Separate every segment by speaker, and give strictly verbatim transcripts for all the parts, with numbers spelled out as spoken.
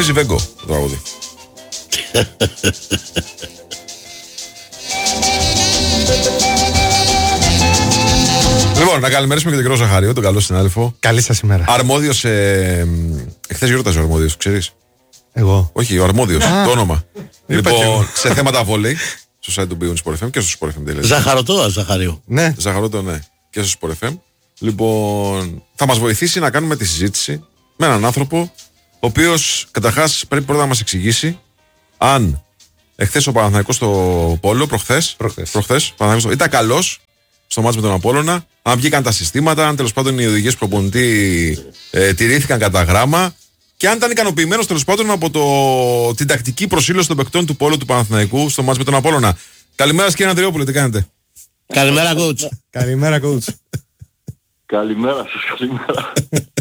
Speaker 1: Θυμίζει Βέγκο το τραγούδι. Λοιπόν, να καλημερίσουμε και τον κύριο Ζαχαρίου, τον καλό συνάδελφο.
Speaker 2: Καλή σας ημέρα.
Speaker 1: Αρμόδιος. Ε, Εχθές γιόρταζε ο αρμόδιος, ξέρεις.
Speaker 2: Εγώ.
Speaker 1: Όχι, ο αρμόδιος, το όνομα. Λοιπόν,
Speaker 2: και
Speaker 1: σε θέματα βολέι, στο site του Beyond Sport εφ εμ και στο Sport εφ εμ. Δηλαδή.
Speaker 3: Ζαχαρωτό, Ζαχαρίου.
Speaker 2: Ναι.
Speaker 1: Ζαχαρωτό, ναι. Και στο Sport εφ εμ. Λοιπόν, θα μας βοηθήσει να κάνουμε τη συζήτηση με έναν άνθρωπο, ο οποίος καταρχάς πρέπει πρώτα να μας εξηγήσει αν εχθές ο Παναθηναϊκός στο Πόλο, προχθές,
Speaker 2: Προχθές.
Speaker 1: προχθές Παναθηναϊκός, ήταν καλός στο μάτς με τον Απόλλωνα, αν βγήκαν τα συστήματα, αν τέλος πάντων οι οδηγίες προπονητή ε, τηρήθηκαν κατά γράμμα και αν ήταν ικανοποιημένος τέλος πάντων από το, την τακτική προσήλωση των παικτών του Πόλου του Παναθηναϊκού στο μάτς με τον Απόλλωνα. Καλημέρα κύριε Ανδριόπουλε, τι κάνετε?
Speaker 3: Καλημέρα, coach.
Speaker 2: Καλημέρα, coach.
Speaker 4: Καλημέρα σας, καλημέρα.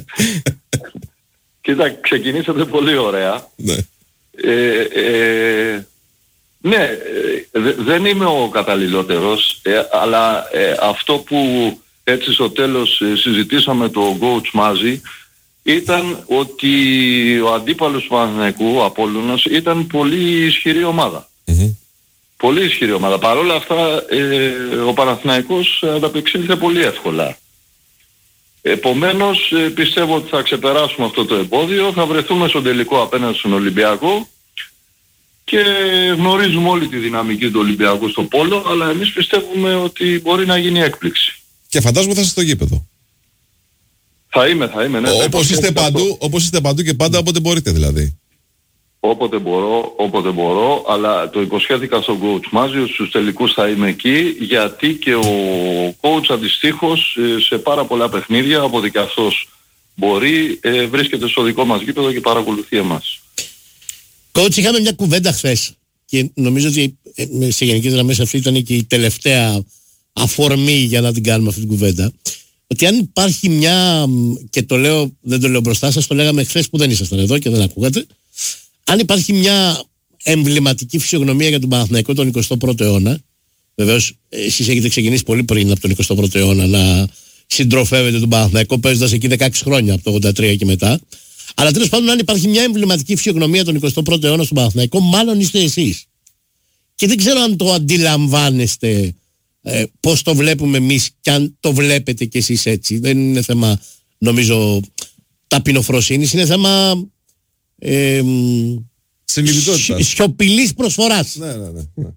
Speaker 4: Κοίτα, ξεκινήσατε πολύ ωραία.
Speaker 1: Ναι.
Speaker 4: Ε, ε, ναι, ε, δε, δεν είμαι ο καταλληλότερος, ε, αλλά ε, αυτό που έτσι στο τέλος ε, συζητήσαμε το coach μαζί, ήταν ότι ο αντίπαλος του Παναθηναϊκού, ο Απόλλωνας, ήταν πολύ ισχυρή ομάδα.
Speaker 1: Mm-hmm.
Speaker 4: Πολύ ισχυρή ομάδα. Παρ' όλα αυτά ε, ο Παναθηναϊκός ανταπεξήλθε πολύ εύκολα. Επομένως ε, πιστεύω ότι θα ξεπεράσουμε αυτό το εμπόδιο, θα βρεθούμε στον τελικό απέναντι στον Ολυμπιακό και γνωρίζουμε όλη τη δυναμική του Ολυμπιακού στο Πόλο, αλλά εμείς πιστεύουμε ότι μπορεί να γίνει έκπληξη.
Speaker 1: Και φαντάζομαι θα είστε στο γήπεδο.
Speaker 4: Θα είμαι, θα είμαι. Ναι,
Speaker 1: όπως, είστε παντού, όπως είστε παντού και πάντα όποτε μπορείτε δηλαδή.
Speaker 4: Όποτε μπορώ, όποτε μπορώ, αλλά το υποσχέθηκα στον coach μαζί ότι στους τελικούς θα είμαι εκεί, γιατί και ο coach αντιστοίχως σε πάρα πολλά παιχνίδια, όποτε και αυτός μπορεί, ε, βρίσκεται στο δικό μας γήπεδο και παρακολουθεί εμάς.
Speaker 3: Coach, είχαμε μια κουβέντα χθες και νομίζω ότι σε γενικές γραμμές αυτή ήταν και η τελευταία αφορμή για να την κάνουμε αυτή την κουβέντα. Ότι αν υπάρχει μια, και το λέω, δεν το λέω μπροστά σας, το λέγαμε χθες που δεν ήσασταν εδώ και δεν ακούγατε, αν υπάρχει μια εμβληματική φυσιογνωμία για τον Παναθηναϊκό τον εικοστό πρώτο αιώνα, βεβαίως εσείς έχετε ξεκινήσει πολύ πριν από τον εικοστό πρώτο αιώνα να συντροφεύετε τον Παναθηναϊκό παίζοντας εκεί δεκαέξι χρόνια από το ογδόντα τρία και μετά, αλλά τέλος πάντων αν υπάρχει μια εμβληματική φυσιογνωμία τον εικοστό πρώτο αιώνα στον Παναθηναϊκό, μάλλον είστε εσείς. Και δεν ξέρω αν το αντιλαμβάνεστε ε, πώς το βλέπουμε εμείς και αν το βλέπετε κι εσείς έτσι. Δεν είναι θέμα, νομίζω, ταπεινοφροσύνης, είναι θέμα Ε,
Speaker 1: συνειδητότητα.
Speaker 3: Σιωπηλής προσφοράς.
Speaker 1: Ναι, ναι, ναι, ναι.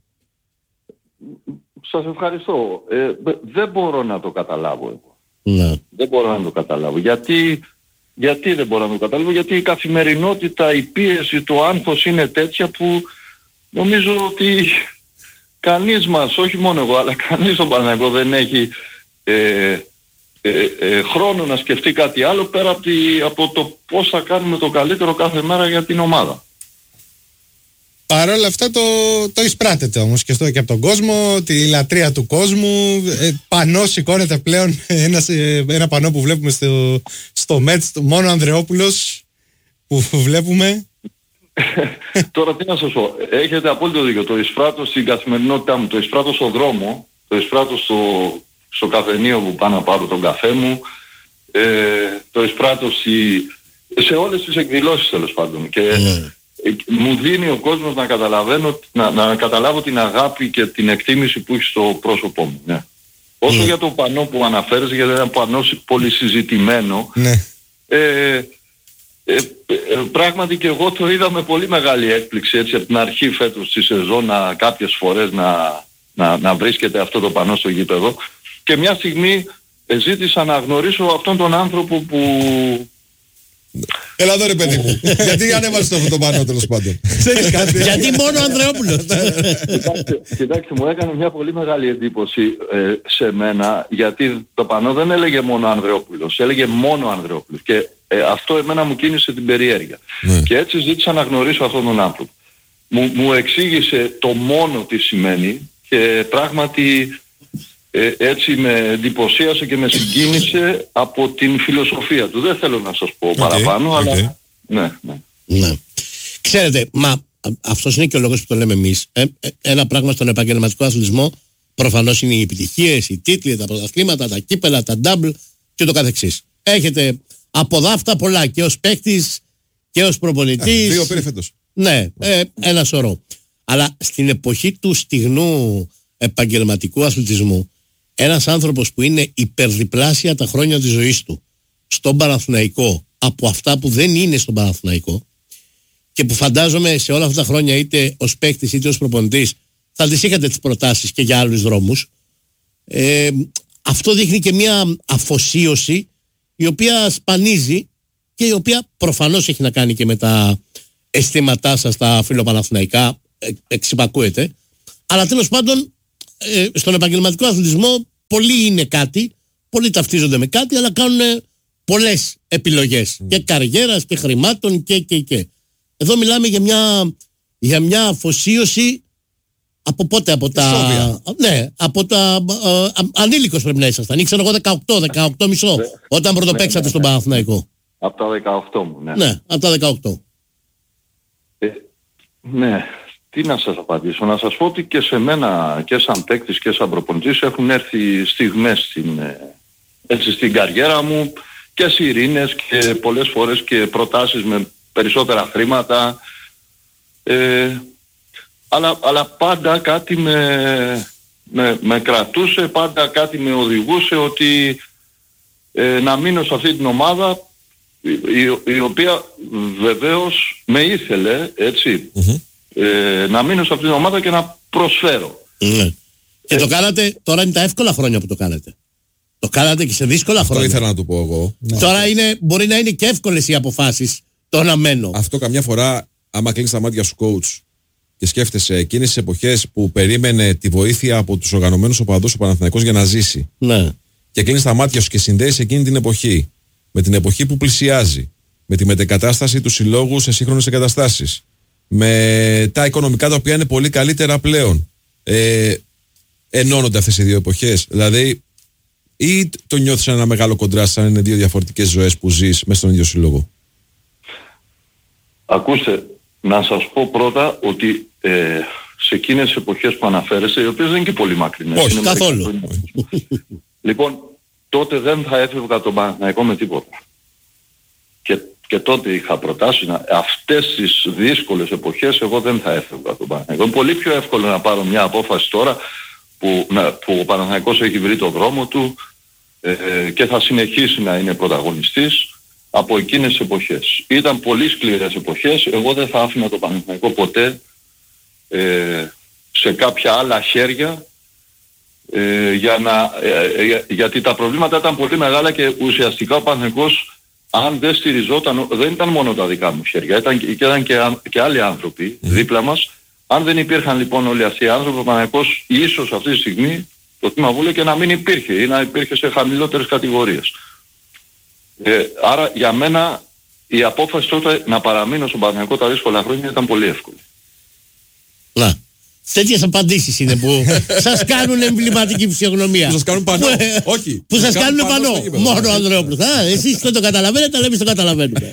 Speaker 4: Σας ευχαριστώ. Ε, δεν μπορώ να το καταλάβω εγώ.
Speaker 3: Ναι.
Speaker 4: Δεν μπορώ να το καταλάβω. Γιατί, γιατί δεν μπορώ να το καταλάβω? Γιατί η καθημερινότητα, η πίεση, το άγχος είναι τέτοια που νομίζω ότι κανείς μας, όχι μόνο εγώ, αλλά κανείς στον Παναθηναϊκό δεν έχει ε, Ε, ε, χρόνο να σκεφτεί κάτι άλλο πέρα από, τη, από το πώς θα κάνουμε το καλύτερο κάθε μέρα για την ομάδα.
Speaker 2: Παρ' όλα αυτά το, το εισπράτεται όμως και, στο, και από τον κόσμο, τη λατρεία του κόσμου. Ε, πανό σηκώνεται πλέον, ένας, ε, ένα πανό που βλέπουμε στο, στο Μέτς, μόνο ο Ανδρεόπουλος που βλέπουμε.
Speaker 4: Τώρα τι να σας πω, έχετε απόλυτο δίκιο, το εισπράττω στην καθημερινότητά μου, το εισπράττω στον δρόμο, το εισπράττω στο... στο καφενείο που πάω να πάρω τον καφέ μου, ε, το εισπράττω στη, σε όλες τις εκδηλώσεις τέλος πάντων και
Speaker 3: Mm.
Speaker 4: ε, μου δίνει ο κόσμος να καταλαβαίνω, να, να καταλάβω την αγάπη και την εκτίμηση που έχει στο πρόσωπό μου. Ναι. Όσο
Speaker 3: Mm.
Speaker 4: για το πανό που αναφέρεις, γιατί είναι ένα πανό πολύ συζητημένο,
Speaker 2: Ναι.
Speaker 4: ε, ε, ε, ε, πράγματι και εγώ το είδα με πολύ μεγάλη έκπληξη έτσι από την αρχή φέτος της σεζόν να, κάποιες φορές να, να, να βρίσκεται αυτό το πανό στο γήπεδο. Και μια στιγμή ζήτησα να γνωρίσω αυτόν τον άνθρωπο που...
Speaker 1: Έλα εδώ ρε παιδί μου. Γιατί ανέβασε αυτό το πανό τέλος πάντων?
Speaker 2: Ξέρεις κάτι?
Speaker 3: Γιατί μόνο ο Ανδρεόπουλος?
Speaker 4: Κοιτάξτε, κοιτάξτε, μου έκανε μια πολύ μεγάλη εντύπωση ε, σε μένα, γιατί το πανό δεν έλεγε μόνο Ανδρεόπουλος, έλεγε μόνο Ανδρεόπουλος. Και ε, αυτό εμένα μου κίνησε την περιέργεια.
Speaker 1: Ναι.
Speaker 4: Και έτσι ζήτησα να γνωρίσω αυτόν τον άνθρωπο. Μου, μου εξήγησε το μόνο τι σημαίνει και πράγματι... Ε, έτσι με εντυπωσίασε και με συγκίνησε από την φιλοσοφία του. Δεν θέλω να σας πω okay, παραπάνω, okay. αλλά ναι, ναι.
Speaker 3: Ναι. Ξέρετε, μα αυτός είναι και ο λόγος που το λέμε εμείς. Ε, ε, ένα πράγμα στον επαγγελματικό αθλητισμό προφανώς είναι οι επιτυχίες, οι τίτλοι, τα πρωταθλήματα, τα κύπελα, τα double και το καθεξής. Έχετε από δάφτα πολλά και ως παίκτης και ως προπονητής.
Speaker 1: Δύο πήρε φέτος.
Speaker 3: Ναι, ε, ένα σωρό. Αλλά στην εποχή του στιγνού επαγγελματικού αθλητισμού, ένας άνθρωπος που είναι υπερδιπλάσια τα χρόνια της ζωής του στον Παναθηναϊκό από αυτά που δεν είναι στον Παναθηναϊκό και που φαντάζομαι σε όλα αυτά τα χρόνια είτε ως παίκτης είτε ως προπονητής θα τις είχατε τις προτάσεις και για άλλους δρόμους. Ε, αυτό δείχνει και μια αφοσίωση η οποία σπανίζει και η οποία προφανώς έχει να κάνει και με τα αισθήματά σας τα φιλοπαναθηναϊκά, ε, εξυπακούεται. Αλλά τέλος πάντων ε, στον επαγγελματικό αθλητισμό πολλοί είναι κάτι, πολλοί ταυτίζονται με κάτι, αλλά κάνουν πολλές επιλογές mm. και καριέρας και χρημάτων και και και. Εδώ μιλάμε για μια, για μια αφοσίωση από πότε, από τα... Σόβια. Ναι, από τα... Ε, ανήλικος πρέπει να ήσασταν. Ήξερα εγώ δεκαοκτώ, δεκαοκτώ μισό ναι, όταν πρωτοπαίξατε ναι, ναι, στον Παναθηναϊκό.
Speaker 4: Από τα δεκαοκτώ μου, ναι.
Speaker 3: Ναι, από τα δεκαοκτώ.
Speaker 4: Ε, ναι, τι να σας απαντήσω. Να σας πω ότι και σε μένα και σαν παίκτης και σαν προπονητής έχουν έρθει στιγμές στην, έτσι, στην καριέρα μου και σιρήνες και πολλές φορές και προτάσεις με περισσότερα χρήματα. Ε, αλλά, αλλά πάντα κάτι με, με, με κρατούσε, πάντα κάτι με οδηγούσε ότι ε, να μείνω σε αυτή την ομάδα η, η οποία βεβαίως με ήθελε, έτσι, mm-hmm. ε, να μείνω σε αυτή την ομάδα και να προσφέρω.
Speaker 3: Mm-hmm. Και ε, το κάνατε, τώρα είναι τα εύκολα χρόνια που το κάνετε. Το κάνατε και σε δύσκολα
Speaker 1: αυτό
Speaker 3: χρόνια.
Speaker 1: Αυτό ήθελα να του πω εγώ.
Speaker 3: Τώρα είναι, μπορεί να είναι και εύκολες οι αποφάσεις, το να μένω.
Speaker 1: Αυτό καμιά φορά, άμα κλείνεις τα μάτια σου coach και σκέφτεσαι εκείνες τις εποχές που περίμενε τη βοήθεια από τους οργανωμένους οπαδούς ο Παναθηναϊκός για να ζήσει.
Speaker 3: Ναι.
Speaker 1: Και κλείνεις τα μάτια σου και συνδέεις εκείνη την εποχή με την εποχή που πλησιάζει, με τη μετεκατάσταση του συλλόγου σε σύγχρονες εγκαταστάσεις, με τα οικονομικά τα οποία είναι πολύ καλύτερα πλέον. Ε, ενώνονται αυτές οι δύο εποχές. Δηλαδή, ή το νιώθεις ένα μεγάλο κοντράστ, σαν είναι δύο διαφορετικές ζωές που ζεις μέσα στον ίδιο σύλλογο?
Speaker 4: Ακούστε, να σας πω πρώτα ότι ε, σε εκείνες τις εποχές που αναφέρεστε, οι οποίες δεν είναι και πολύ μακρινές.
Speaker 3: Όχι, καθόλου.
Speaker 4: Λοιπόν, τότε δεν θα έφευγα τον Παναθηναϊκό με τίποτα. Και, και τότε είχα προτάσει να, αυτές τις δύσκολες εποχές εγώ δεν θα έφευγα τον Παναθηναϊκό. Είναι πολύ πιο εύκολο να πάρω μια απόφαση τώρα που, να, που ο Παναθηναϊκός έχει βρει το δρόμο του ε, και θα συνεχίσει να είναι πρωταγωνιστής από εκείνες τις εποχές. Ήταν πολύ σκληρές εποχές, εγώ δεν θα άφηνα τον Παναθηναϊκό ποτέ ε, σε κάποια άλλα χέρια. Ε, για να, ε, για, γιατί τα προβλήματα ήταν πολύ μεγάλα και ουσιαστικά ο Παναθηναϊκός αν δεν στηριζόταν, δεν ήταν μόνο τα δικά μου χέρια, ήταν και, ήταν και, και άλλοι άνθρωποι mm. δίπλα μας. Αν δεν υπήρχαν λοιπόν όλοι αυτοί οι άνθρωποι, ο Παναθηναϊκός ίσως αυτή τη στιγμή το Τμήμα Βούλιο και να μην υπήρχε ή να υπήρχε σε χαμηλότερες κατηγορίες. Ε, άρα για μένα η απόφαση τότε να παραμείνω στον Παναθηναϊκό τα δύσκολα χρόνια ήταν πολύ εύκολη.
Speaker 3: Να. Τέτοιες απαντήσεις είναι που σας κάνουν εμβληματική φυσιογνωμία.
Speaker 1: Που σας κάνουν πανό. Όχι.
Speaker 3: Που σας κάνουν πανό. Μόνο ο Ανδρεόπουλος. Εσείς δεν το καταλαβαίνετε, αλλά εμείς το καταλαβαίνουμε.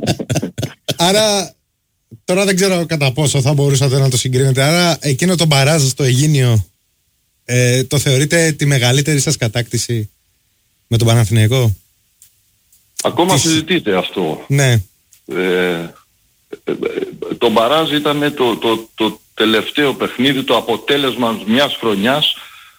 Speaker 2: Άρα, τώρα δεν ξέρω κατά πόσο θα μπορούσατε να το συγκρίνετε. Άρα, εκείνο το μπαράζ στο Αιγίνιο ε, το θεωρείτε τη μεγαλύτερη σας κατάκτηση με τον Παναθηναϊκό?
Speaker 4: Ακόμα Τι... συζητείτε αυτό.
Speaker 2: Ναι.
Speaker 4: Ε, ε, ε, το μπαράζ ήταν το, το, το τελευταίο παιχνίδι, το αποτέλεσμα μιας χρονιάς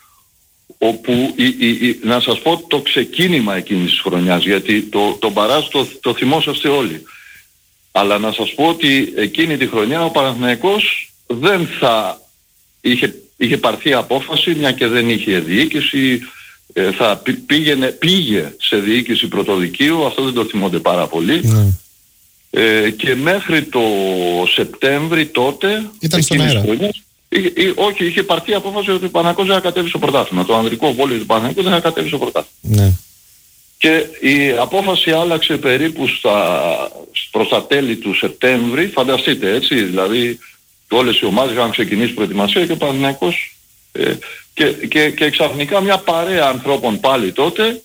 Speaker 4: όπου η, η, η, να σας πω το ξεκίνημα εκείνης της χρονιάς, γιατί το, το μπαράζ το, το θυμόσαστε όλοι. Αλλά να σας πω ότι εκείνη τη χρονιά ο Παναθηναϊκός δεν θα είχε, είχε πάρθει απόφαση, μια και δεν είχε διοίκηση, ε, θα πήγαινε, πήγε σε διοίκηση πρωτοδικείου, αυτό δεν το θυμόνται πάρα πολύ. Ναι. Ε, και μέχρι το Σεπτέμβρη τότε
Speaker 2: ήταν στον αέρα.
Speaker 4: Χρονιάς, ή, ή, όχι, είχε πάρθει απόφαση ότι ο Παναθηναϊκός δεν θα κατέβει στο πρωτάθλημα. Το ανδρικό βόλεϊ του Παναθηναϊκού δεν θα κατέβει στο πρωτάθλημα. Ναι. Και η απόφαση άλλαξε περίπου στα, προς τα τέλη του Σεπτέμβρη, φανταστείτε έτσι, δηλαδή όλες οι ομάδες είχαν ξεκινήσει προετοιμασία και ο Παναθηναϊκός ε, και, και, και ξαφνικά μια παρέα ανθρώπων πάλι τότε,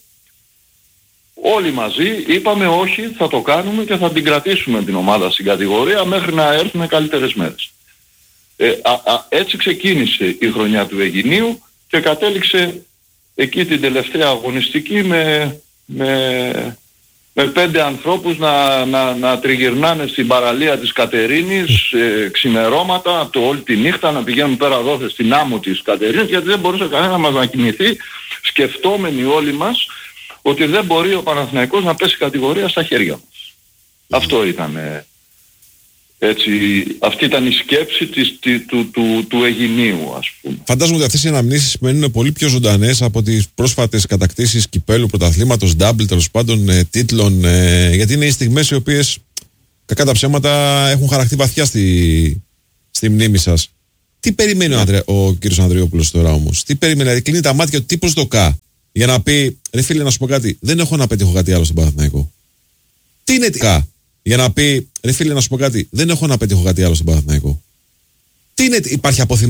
Speaker 4: όλοι μαζί είπαμε όχι, θα το κάνουμε και θα την κρατήσουμε την ομάδα στην κατηγορία μέχρι να έρθουν καλύτερες μέρες. Ε, α, α, έτσι ξεκίνησε η χρονιά του Αιγινίου και κατέληξε εκεί την τελευταία αγωνιστική με, με, με πέντε ανθρώπους να, να, να τριγυρνάνε στην παραλία της Κατερίνης ε, ξημερώματα, από το όλη τη νύχτα να πηγαίνουν πέρα δόθε στην άμμο της Κατερίνης, γιατί δεν μπορούσε κανένα μας να κοιμηθεί, σκεφτόμενοι όλοι μας ότι δεν μπορεί ο Παναθηναϊκός να πέσει κατηγορία στα χέρια μας. Mm. Αυτό ήταν, ε, έτσι, αυτή ήταν η σκέψη της, του, του, του, του Αιγινίου, ας πούμε.
Speaker 1: Φαντάζομαι ότι αυτές οι αναμνήσεις μένουν πολύ πιο ζωντανές από τις πρόσφατες κατακτήσεις κυπέλου, πρωταθλήματος, double, τέλος πάντων, ε, τίτλων, ε, γιατί είναι οι στιγμές οι οποίες, κακά τα ψέματα, έχουν χαραχτεί βαθιά στη, στη μνήμη σας. Τι περιμένει ο, Ανδρέ, ο κύριος Ανδριόπουλος τώρα όμως? Τι περιμένει? Δηλαδή κλείνει τα μάτια του τύπος το ΚΑ για να πει, ρε φίλε, να σου πω κάτι, δεν έχω να πετύχω κάτι άλλο στον Παναθηναϊκό. Τι είναι ΚΑ για να πει, ρε φίλε, να σου πω κάτι, δεν έχω να πετύχω κάτι άλλο στον Παναθηναϊκό. Τι είναι, υπάρχει αποθυ...